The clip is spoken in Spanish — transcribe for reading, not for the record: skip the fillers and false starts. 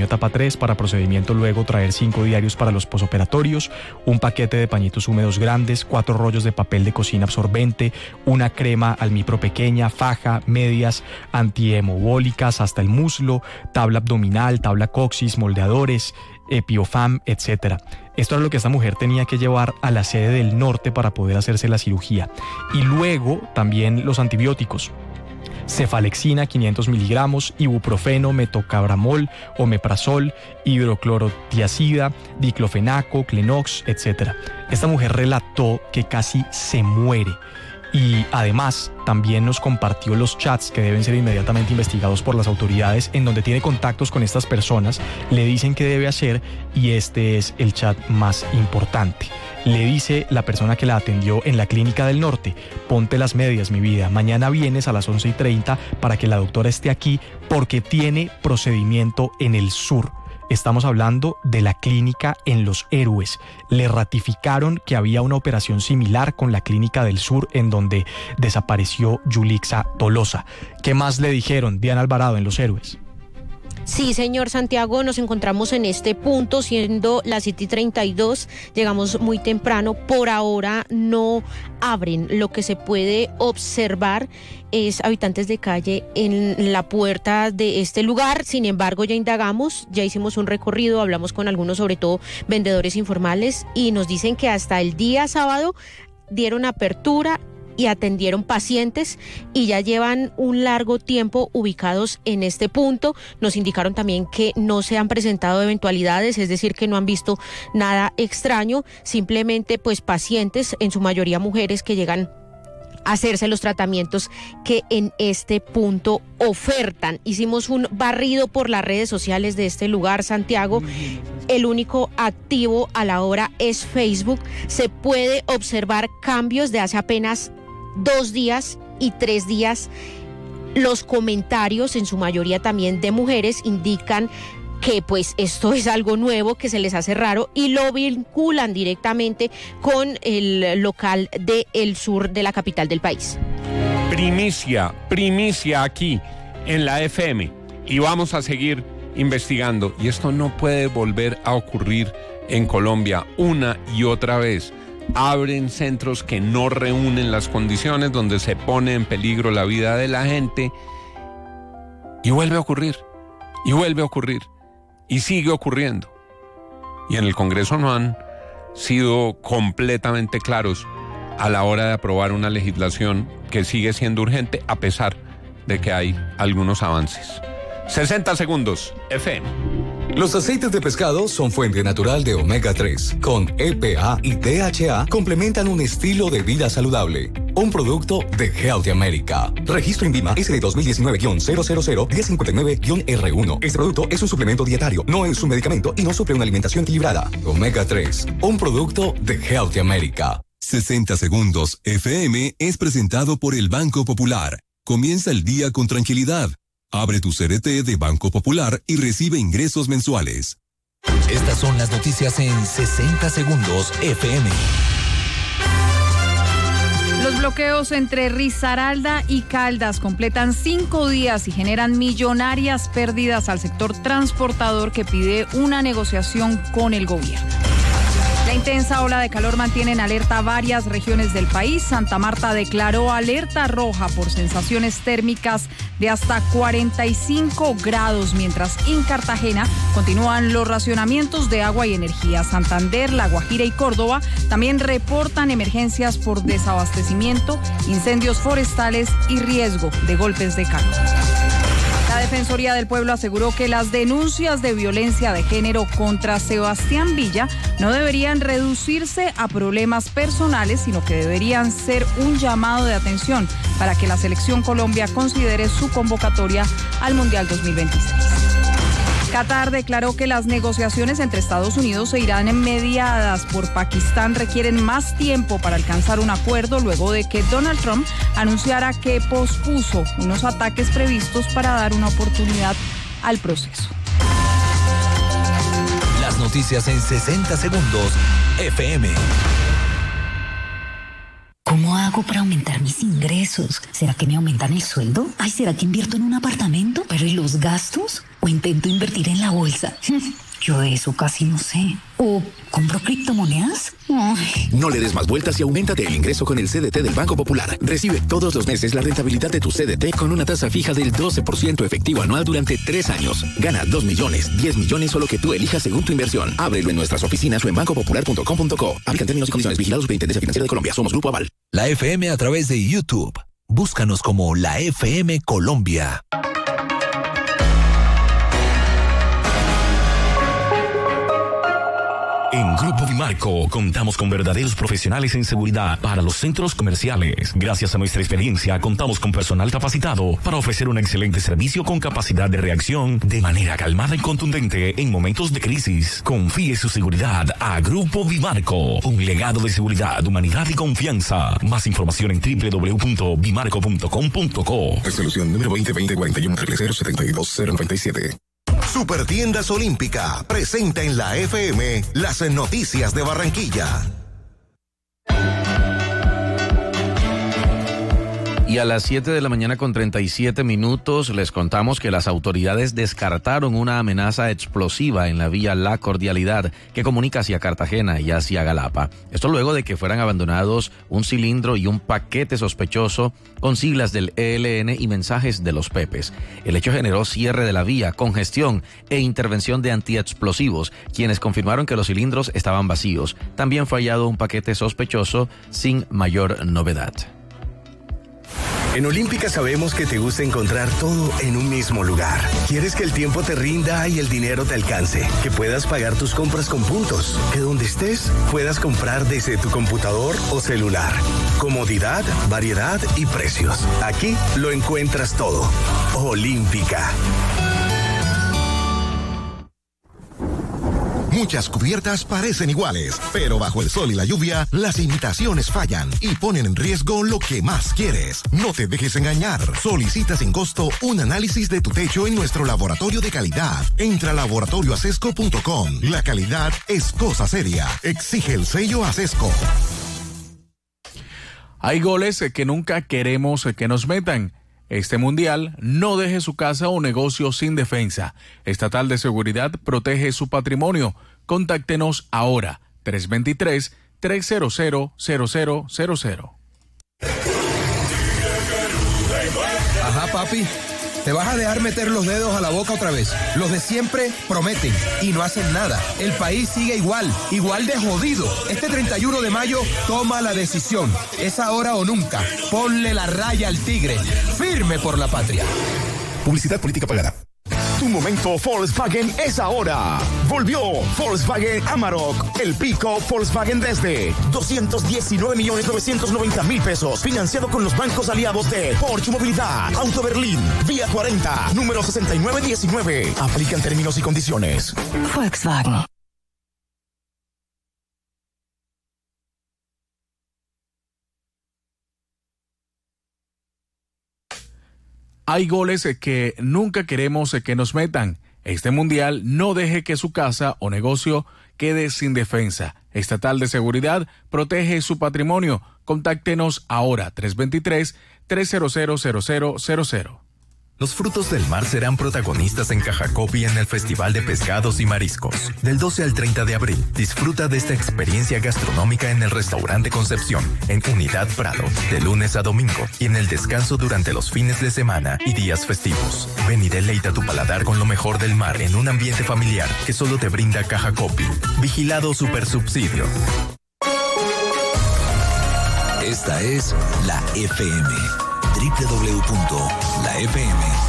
etapa 3, para procedimiento luego traer 5 diarios para los posoperatorios, un paquete de pañitos húmedos grandes, 4 rollos de papel de cocina absorbente, una crema almipro pequeña, faja, medias antihemobólicas hasta el muslo, tabla abdominal, tabla coxis, moldeadores, Epiofam, etc. Esto era lo que esta mujer tenía que llevar a la sede del norte para poder hacerse la cirugía. Y luego también los antibióticos: cefalexina 500 miligramos, ibuprofeno, metocabramol, omeprazol, hidroclorotiazida, diclofenaco, Clenox, etc. Esta mujer relató que casi se muere. Y además también nos compartió los chats que deben ser inmediatamente investigados por las autoridades, en donde tiene contactos con estas personas, le dicen qué debe hacer, y este es el chat más importante. Le dice la persona que la atendió en la Clínica del Norte: ponte las medias, mi vida, mañana vienes a las 11:30 para que la doctora esté aquí porque tiene procedimiento en el sur. Estamos hablando de la clínica en Los Héroes. Le ratificaron que había una operación similar con la Clínica del Sur, en donde desapareció Yulixa Tolosa. ¿Qué más le dijeron, Diana Alvarado, en Los Héroes? Sí, señor Santiago, nos encontramos en este punto, siendo las 7:32, llegamos muy temprano. Por ahora no abren. Lo que se puede observar es habitantes de calle en la puerta de este lugar. Sin embargo, ya indagamos, ya hicimos un recorrido, hablamos con algunos, sobre todo vendedores informales, y nos dicen que hasta el día sábado dieron apertura y atendieron pacientes, y ya llevan un largo tiempo ubicados en este punto. Nos indicaron también que no se han presentado eventualidades, es decir, que no han visto nada extraño, simplemente pues pacientes, en su mayoría mujeres, que llegan a hacerse los tratamientos que en este punto ofertan. Hicimos un barrido por las redes sociales de este lugar, Santiago. El único activo a la hora es Facebook. Se puede observar cambios de hace apenas 2 días y 3 días. Los comentarios, en su mayoría también de mujeres, indican que pues esto es algo nuevo, que se les hace raro, y lo vinculan directamente con el local del sur de la capital del país. Primicia aquí en la FM, y vamos a seguir investigando, y esto no puede volver a ocurrir en Colombia una y otra vez. Abren centros que no reúnen las condiciones, donde se pone en peligro la vida de la gente, y vuelve a ocurrir, y sigue ocurriendo. Y en el Congreso no han sido completamente claros a la hora de aprobar una legislación que sigue siendo urgente, a pesar de que hay algunos avances. 60 segundos, FM. Los aceites de pescado son fuente natural de omega 3. Con EPA y DHA complementan un estilo de vida saludable. Un producto de Healthy America. Registro INVIMA SD 2019-000-1059-R1. Este producto es un suplemento dietario, no es un medicamento y no suple una alimentación equilibrada. Omega 3, un producto de Healthy America. 60 segundos FM es presentado por el Banco Popular. Comienza el día con tranquilidad. Abre tu CRT de Banco Popular y recibe ingresos mensuales. Estas son las noticias en 60 segundos FM. Los bloqueos entre Risaralda y Caldas completan 5 días y generan millonarias pérdidas al sector transportador, que pide una negociación con el gobierno. La intensa ola de calor mantiene en alerta varias regiones del país. Santa Marta declaró alerta roja por sensaciones térmicas de hasta 45 grados, mientras en Cartagena continúan los racionamientos de agua y energía. Santander, La Guajira y Córdoba también reportan emergencias por desabastecimiento, incendios forestales y riesgo de golpes de calor. La Defensoría del Pueblo aseguró que las denuncias de violencia de género contra Sebastián Villa no deberían reducirse a problemas personales, sino que deberían ser un llamado de atención para que la Selección Colombia considere su convocatoria al Mundial 2026. Qatar declaró que las negociaciones entre Estados Unidos e Irán, mediadas por Pakistán, requieren más tiempo para alcanzar un acuerdo, luego de que Donald Trump anunciara que pospuso unos ataques previstos para dar una oportunidad al proceso. Las noticias en 60 segundos FM. ¿Cómo hago hago para aumentar mis ingresos? ¿Será que me aumentan el sueldo? Ay, ¿será que invierto en un apartamento? ¿Pero y los gastos? ¿O intento invertir en la bolsa? Yo de eso casi no sé. ¿O compro criptomonedas? Ay. No le des más vueltas y auméntate el ingreso con el CDT del Banco Popular. Recibe todos los meses la rentabilidad de tu CDT con una tasa fija del 12% efectivo anual durante 3 años. Gana 2 millones, 10 millones o lo que tú elijas según tu inversión. Ábrelo en nuestras oficinas o en bancopopular.com.co. Aplican términos y condiciones. Vigilados Superintendencia Financiera de Colombia. Somos Grupo Aval. La FM a través de YouTube. Búscanos como La FM Colombia. En Grupo Vimarco contamos con verdaderos profesionales en seguridad para los centros comerciales. Gracias a nuestra experiencia, contamos con personal capacitado para ofrecer un excelente servicio con capacidad de reacción de manera calmada y contundente en momentos de crisis. Confíe su seguridad a Grupo Vimarco, un legado de seguridad, humanidad y confianza. Más información en www.vimarco.com.co. Resolución número 2020-41-072-097. Supertiendas Olímpica presenta en la FM las noticias de Barranquilla. Y a las 7 de la mañana con 37 minutos les contamos que las autoridades descartaron una amenaza explosiva en la vía La Cordialidad que comunica hacia Cartagena y hacia Galapa. Esto luego de que fueran abandonados un cilindro y un paquete sospechoso con siglas del ELN y mensajes de los Pepes. El hecho generó cierre de la vía, congestión e intervención de antiexplosivos, quienes confirmaron que los cilindros estaban vacíos. También fue hallado un paquete sospechoso sin mayor novedad. En Olímpica sabemos que te gusta encontrar todo en un mismo lugar. Quieres que el tiempo te rinda y el dinero te alcance, que puedas pagar tus compras con puntos, que donde estés puedas comprar desde tu computador o celular. Comodidad, variedad y precios. Aquí lo encuentras todo. Olímpica. Muchas cubiertas parecen iguales, pero bajo el sol y la lluvia, las imitaciones fallan y ponen en riesgo lo que más quieres. No te dejes engañar. Solicita sin costo un análisis de tu techo en nuestro laboratorio de calidad. Entra a laboratorioacesco.com. La calidad es cosa seria. Exige el sello Acesco. Hay goles que nunca queremos que nos metan. Este mundial no deje su casa o negocio sin defensa. Estatal de Seguridad protege su patrimonio. Contáctenos ahora, 323-300-0000. Ajá, papi. ¿Te vas a dejar meter los dedos a la boca otra vez? Los de siempre prometen y no hacen nada. El país sigue igual de jodido. Este 31 de mayo toma la decisión. Es ahora o nunca. Ponle la raya al tigre. Firme por la patria. Publicidad política pagada. Tu momento Volkswagen es ahora. Volvió Volkswagen Amarok, el pick-up Volkswagen desde 219.990.000 pesos, financiado con los bancos aliados de Porsche Movilidad, Auto Berlín, Vía 40, número 6919. Aplican términos y condiciones. Volkswagen. Hay goles que nunca queremos que nos metan. Este mundial no deje que su casa o negocio quede sin defensa. Estatal de Seguridad protege su patrimonio. Contáctenos ahora, 323-300-0000. Los frutos del mar serán protagonistas en Cajacopi en el Festival de Pescados y Mariscos. Del 12 al 30 de abril, disfruta de esta experiencia gastronómica en el Restaurante Concepción, en Unidad Prado, de lunes a domingo, y en el descanso durante los fines de semana y días festivos. Ven y deleita tu paladar con lo mejor del mar en un ambiente familiar que solo te brinda Cajacopi. Vigilado Supersubsidio. Esta es la FM. www.lafm